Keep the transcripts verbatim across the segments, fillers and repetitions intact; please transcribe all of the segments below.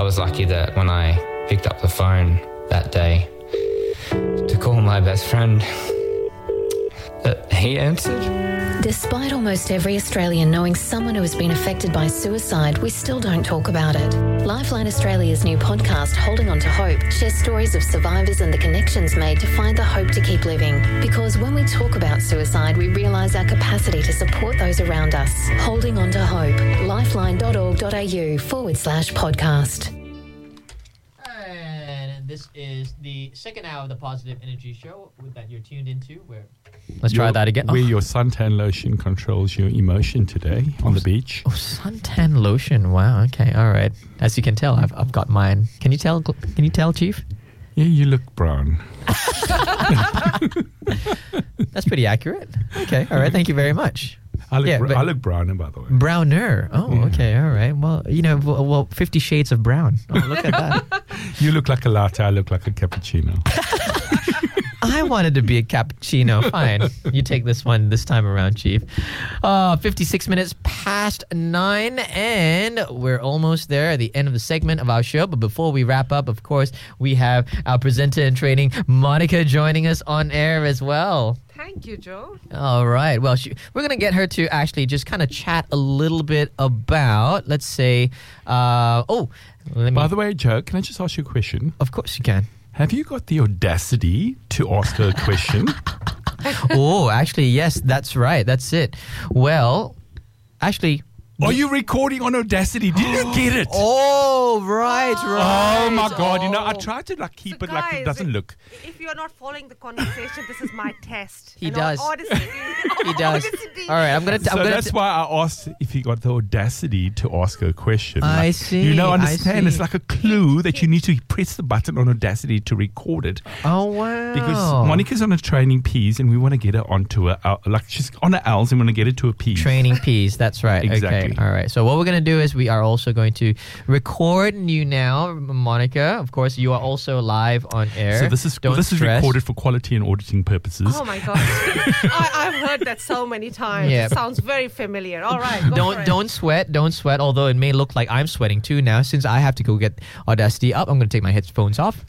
I was lucky that when I picked up the phone that day to call my best friend, that he answered. Despite almost every Australian knowing someone who has been affected by suicide, we still don't talk about it. Lifeline Australia's new podcast, Holding On to Hope, shares stories of survivors and the connections made to find the hope to keep living. Because when we talk about suicide, we realise our capacity to support those around us. Holding On to Hope. lifeline.org.au forward slash podcast. And this is the second hour of the Positive Energy Show that you're tuned into. Where Let's your, try that again. Where oh. your suntan lotion controls your emotion today on the beach. Oh, suntan lotion. Wow. Okay. All right. As you can tell, I've I've got mine. Can you tell? Can you tell, Chief? Yeah, you look brown. That's pretty accurate. Okay. All right. Thank you very much. I look, yeah, br- I look browner, by the way. Browner. Oh, yeah. Okay. All right. Well, you know, well, well, Fifty Shades of Brown. Oh, look at that. You look like a latte. I look like a cappuccino. I wanted to be a cappuccino. Fine. You take this one this time around, Chief. Uh, fifty-six minutes past nine, and we're almost there at the end of the segment of our show. But before we wrap up, of course, we have our presenter in training, Monica, joining us on air as well. Thank you, Joe. All right. Well, she, we're going to get her to actually just kind of chat a little bit about, let's say, uh, oh, let me... By the way, Joe, can I just ask you a question? Of course you can. Have you got the audacity to ask her a question? Oh, actually, yes, that's right. That's it. Well, actually... Are you recording on Audacity? Did you get it? Oh, right, right. Oh, my God. Oh. You know, I tried to like keep so it guys, like it doesn't look. If you're not following the conversation, this is my test. He and does. Audacity. He does. Audacity. All right, I'm going to... So I'm gonna that's t- why I asked if you got the audacity to ask her a question. I like, see. You know, understand? I It's see. like a clue that you need to press the button on Audacity to record it. Oh, wow. Because Monica's on a training P's and we want to get her onto a, uh, like she's on a L's and we want to get it to a P. Training P's, that's right. Exactly. Okay. All right. So what we're going to do is we are also going to record you now, Monica. Of course, you are also live on air. So this is Don't this stress. is recorded for quality and auditing purposes. Oh, my God. I, I've heard that so many times. Yeah. It sounds very familiar. All right. Go Don't for it. don't sweat. Don't sweat. Although it may look like I'm sweating too now, since I have to go get Audacity up. I'm going to take my headphones off.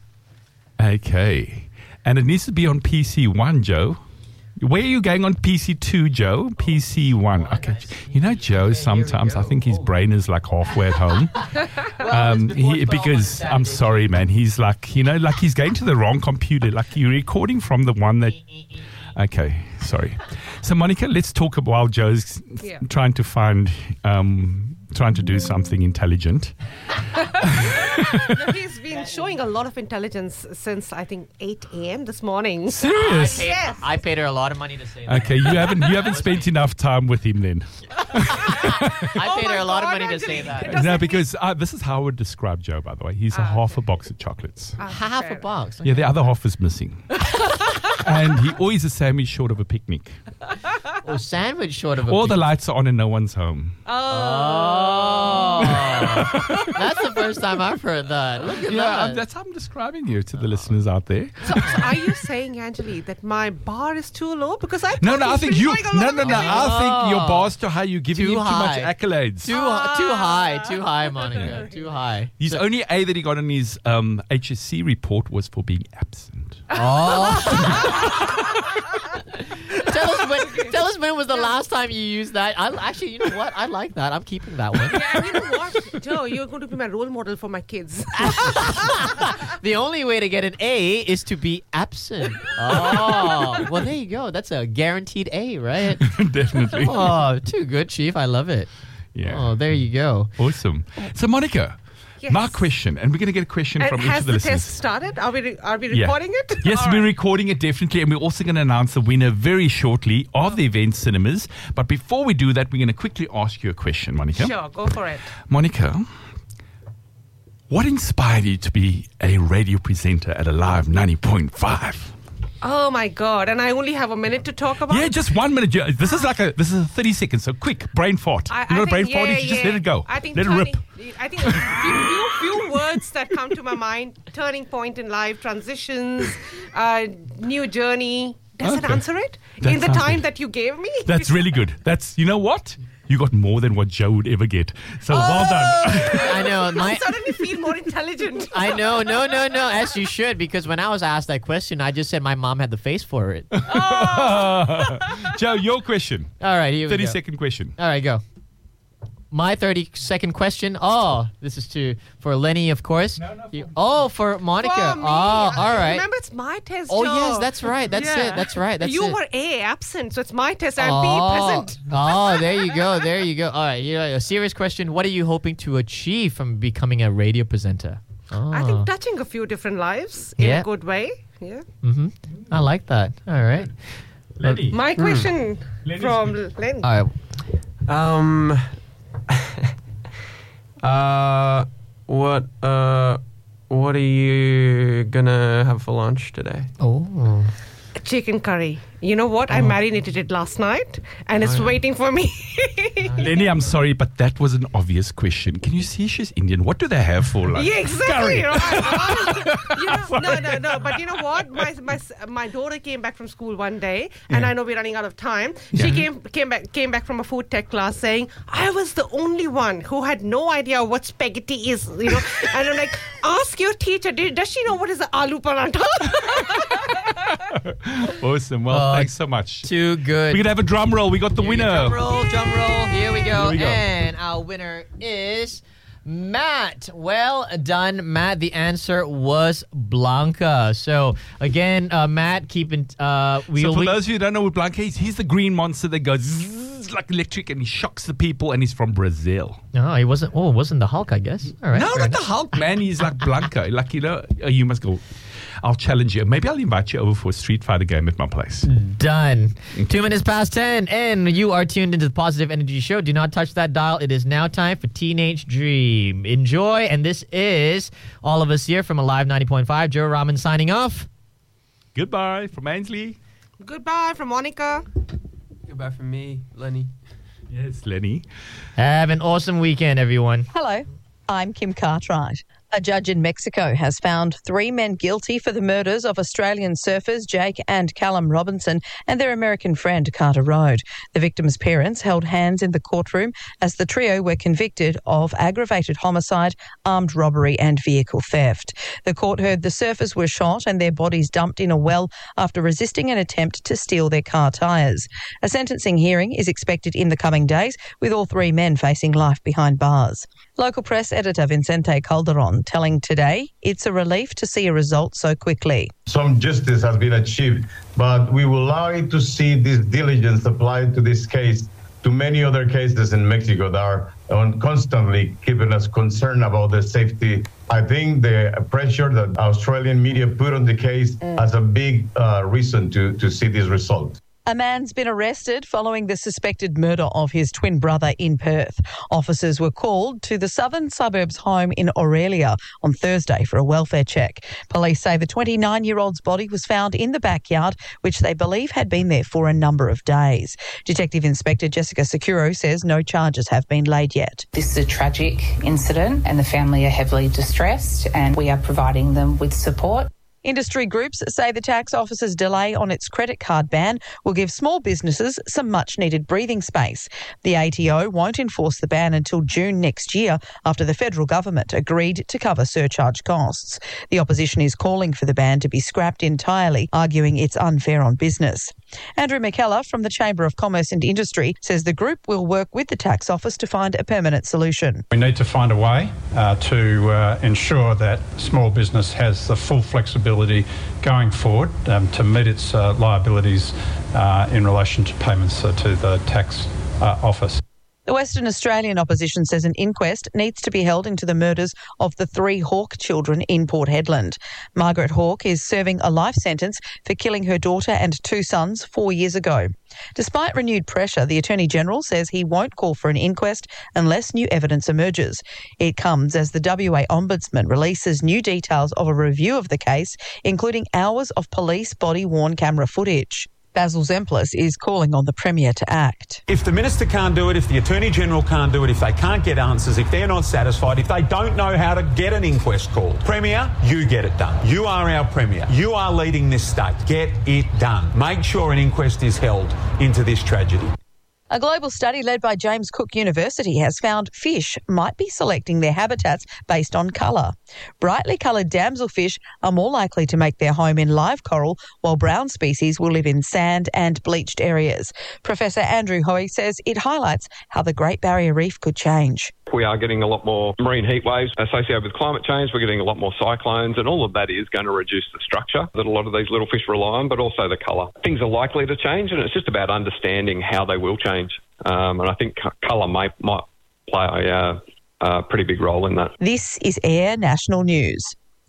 Okay. And it needs to be on P C one, Joe. Where are you going on P C two, Joe? P C one. Okay. You know, Joe, sometimes I think his brain is like halfway at home. um, he, because, I'm sorry, man, he's like, you know, like he's going to the wrong computer. Like you're recording from the one that... Okay, sorry. So, Monica, let's talk about while Joe's Yeah. trying to find... Um, trying to do something intelligent. No, he's been showing a lot of intelligence since, I think, eight a.m. this morning. Serious? Yes. I paid her a lot of money to say that. Okay, you haven't you haven't spent enough time with him then. I paid my her a lot of God, money to Anjali. say that. Does No, that because uh, this is how I would describe Joe, by the way. He's a Ah, half a box of chocolates. Ah, Half fair. a box. Yeah, the other half is missing. And he always a sandwich short of a picnic. Oh, sandwich short of a All the piece. lights are on and no one's home. Oh. That's the first time I've heard that. Look at Yeah, that. I'm, that's how I'm describing you to the listeners out there. So, so are you saying, Anjali, that my bar is too low? Because I No, thought no, I he's think been you. showing a No, lot no, of no. intelligence. I think your boss to how you giving Too him too much high. accolades. Too, Ah. too high, too high, Monica. Too high. His only A that he got on his um, H S C report was for being absent. Oh. tell us when. Tell us when was the last time you used that? I actually, you know what? I like that. I'm keeping that one. Yeah, and you know what, Joe, you're going to be my role model for my kids. The only way to get an A is to be absent. Oh, well, there you go. That's a guaranteed A, right? Definitely. Oh, too good, Chief. I love it. Yeah. Oh, there you go. Awesome. So, Monica, Yes. my question, and we're going to get a question And from each has of the, the listeners. test started? Are we re- are we Yeah. recording it? Yes, All we're right. recording it definitely, and we're also going to announce the winner very shortly of the event cinemas. But before we do that, we're going to quickly ask you a question, Monica. Sure, go for it. Monica, what inspired you to be a radio presenter at Alive ninety point five? Oh my God! And I only have a minute to talk about. Yeah, just one minute. Yeah, This is like a this is a thirty seconds. So quick, brain fart. I, you know, I what brain think, fart yeah, is. You just yeah. let it go. I think let it turning, rip. I think a few, few, few words that come to my mind: turning point in life, transitions, uh, new journey. Does it Okay. answer it That in the sounds time good. that you gave me? That's really good. That's you know what? You got more than what Joe would ever get. So well done. I know. I My, suddenly feel more intelligent. I know. No, no, no. As you should, because when I was asked that question, I just said my mom had the face for it. Joe, your question. All right, here we thirty go. second question. All right, go. My thirty second question. Oh, this is to for Lenny, of course. No, no. You, oh, for Monica. For me. Oh, all right. Remember, it's my test. Oh, Joe. yes, that's right. That's Yeah. it. That's right. That's you it. were A, absent, so it's my test. I'm oh. B, present. Oh, there you go. There you go. All right. Here, a serious question. What are you hoping to achieve from becoming a radio presenter? Oh. I think touching a few different lives in Yeah. a good way. Yeah. Mm-hmm. I like that. All right. Lenny. My question Lenny's from question. Lenny. All right. Um. uh, what uh, what are you gonna have for lunch today? Oh. Chicken curry. You know what? I marinated it last night, and it's waiting for me. Lenny, I'm sorry, but that was an obvious question. Can you see she's Indian? What do they have for lunch? Yeah, exactly. Curry. Right. you know, no, no, no. But you know what? My my my daughter came back from school one day, and Yeah. I know we're running out of time. She Yeah. came came back came back from a food tech class saying I was the only one who had no idea what spaghetti is. You know, and I'm like, ask your teacher. Did, does she know what is the aloo paratha? Awesome. Well, Oh, thanks so much. Too good. We could have a drum roll. We got the winner. Drum roll, drum roll. Here we go. Here we go. And our winner is Matt. Well done, Matt. The answer was Blanca. So again, uh, Matt, keeping. Uh, So we'll for we- those of you who don't know what Blanca is, he's the green monster that goes zzz, like electric and he shocks the people, and he's from Brazil. No, he wasn't. Oh, it wasn't the Hulk, I guess. All right. No, fair not the enough. Hulk, man. He's like Blanca. Like, you know, uh, you must go. I'll challenge you. Maybe I'll invite you over for a Street Fighter game at my place. Done. Two minutes past ten, and you are tuned into the Positive Energy Show. Do not touch that dial. It is now time for Teenage Dream. Enjoy, and this is all of us here from Alive ninety point five. Joe Rahman signing off. Goodbye from Ainsley. Goodbye from Monica. Goodbye from me, Lenny. Yes, Lenny. Have an awesome weekend, everyone. Hello, I'm Kim Cartwright. A judge in Mexico has found three men guilty for the murders of Australian surfers Jake and Callum Robinson and their American friend Carter Road. The victims' parents held hands in the courtroom as the trio were convicted of aggravated homicide, armed robbery and vehicle theft. The court heard the surfers were shot and their bodies dumped in a well after resisting an attempt to steal their car tyres. A sentencing hearing is expected in the coming days, with all three men facing life behind bars. Local press editor Vicente Calderon telling Today it's a relief to see a result so quickly. Some justice has been achieved, but we would like to see this diligence applied to this case to many other cases in Mexico that are um, constantly keeping us concerned about the safety. I think the pressure that Australian media put on the case has a big uh, reason to, to see this result. A man's been arrested following the suspected murder of his twin brother in Perth. Officers were called to the southern suburbs home in Aurelia on Thursday for a welfare check. Police say the twenty-nine-year-old's body was found in the backyard, which they believe had been there for a number of days. Detective Inspector Jessica Securo says no charges have been laid yet. This is a tragic incident and the family are heavily distressed, and we are providing them with support. Industry groups say the tax office's delay on its credit card ban will give small businesses some much-needed breathing space. The A T O won't enforce the ban until June next year after the federal government agreed to cover surcharge costs. The opposition is calling for the ban to be scrapped entirely, arguing it's unfair on business. Andrew McKellar from the Chamber of Commerce and Industry says the group will work with the tax office to find a permanent solution. We need to find a way uh, to uh, ensure that small business has the full flexibility going forward um, to meet its uh, liabilities uh, in relation to payments uh, to the tax uh, office. The Western Australian opposition says an inquest needs to be held into the murders of the three Hawke children in Port Hedland. Margaret Hawke is serving a life sentence for killing her daughter and two sons four years ago. Despite renewed pressure, the Attorney-General says he won't call for an inquest unless new evidence emerges. It comes as the W A Ombudsman releases new details of a review of the case, including hours of police body-worn camera footage. Basil Zemplis is calling on the Premier to act. If the Minister can't do it, if the Attorney-General can't do it, if they can't get answers, if they're not satisfied, if they don't know how to get an inquest called, Premier, you get it done. You are our Premier. You are leading this state. Get it done. Make sure an inquest is held into this tragedy. A global study led by James Cook University has found fish might be selecting their habitats based on colour. Brightly coloured damselfish are more likely to make their home in live coral, while brown species will live in sand and bleached areas. Professor Andrew Hoy says it highlights how the Great Barrier Reef could change. We are getting a lot more marine heat waves associated with climate change. We're getting a lot more cyclones, and all of that is going to reduce the structure that a lot of these little fish rely on, but also the colour. Things are likely to change, and it's just about understanding how they will change. Um, and I think colour might, might play a, uh, a pretty big role in that. This is Air National News.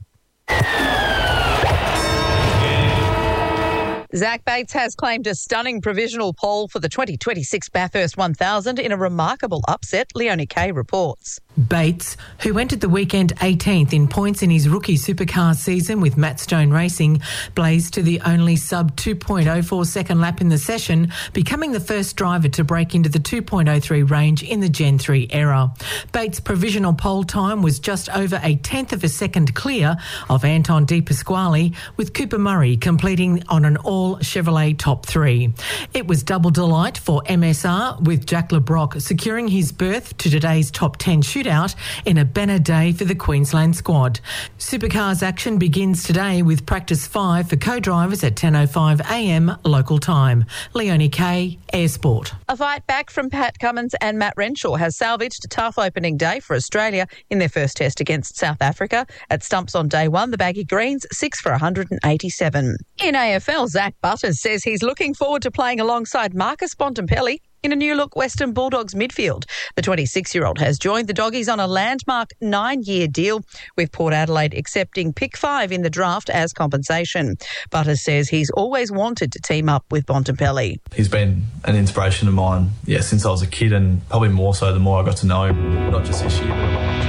Zach Bates has claimed a stunning provisional pole for the twenty twenty-six Bathurst one thousand in a remarkable upset, Leonie Kay reports. Bates, who entered the weekend eighteenth in points in his rookie supercar season with Matt Stone Racing, blazed to the only sub two point oh four second lap in the session, becoming the first driver to break into the two point oh three range in the Gen three era. Bates' provisional pole time was just over a tenth of a second clear of Anton De Pasquale, with Cooper Murray completing on an all Chevrolet top three. It was double delight for M S R, with Jack Le Brocq securing his berth to today's top ten shootout in a banner day for the Queensland squad. Supercars action begins today with practice five for co-drivers at ten oh five a m local time. Leonie Kay, Air Sport. A fight back from Pat Cummins and Matt Renshaw has salvaged a tough opening day for Australia in their first test against South Africa. At stumps on day one, the Baggy Greens six for one hundred eighty-seven. In A F L, Zach Butters says he's looking forward to playing alongside Marcus Bontempelli in a new-look Western Bulldogs midfield. The twenty-six-year-old has joined the Doggies on a landmark nine-year deal, with Port Adelaide accepting pick five in the draft as compensation. Butters says he's always wanted to team up with Bontempelli. He's been an inspiration of mine, yeah, since I was a kid, and probably more so the more I got to know him, not just this year, but